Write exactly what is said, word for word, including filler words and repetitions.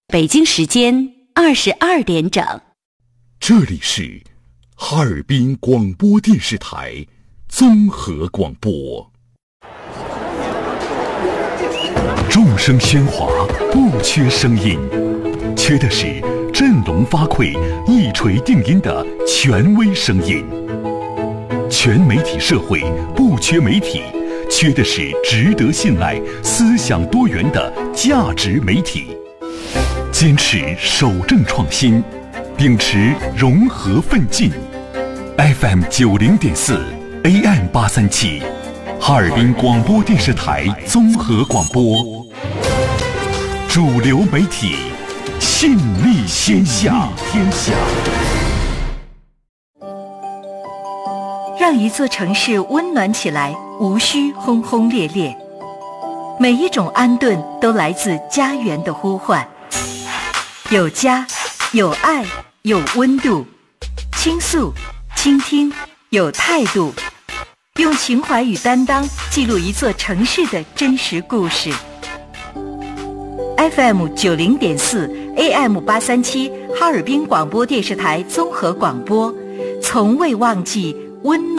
北京时间二十二点整。 这里是哈尔滨广播电视台综合广播。众声喧哗，不缺声音，缺的是振聋发聩、一锤定音的权威声音。全媒体社会不缺媒体，缺的是值得信赖、思想多元的价值媒体。坚持守正创新，秉持融合奋进。F M 九零点四 A M 八三七，哈尔滨广播电视台综合广播，主流媒体，信力天下。天下。 让一座城市温暖起来，无需轰轰烈烈。每一种安顿都来自家园的呼唤。有家，有爱，有温度。倾诉，倾听，有态度。用情怀与担当记录一座城市的真实故事。F M 九零点四 A M 八三七，哈尔滨广播电视台综合广播，从未忘记温暖。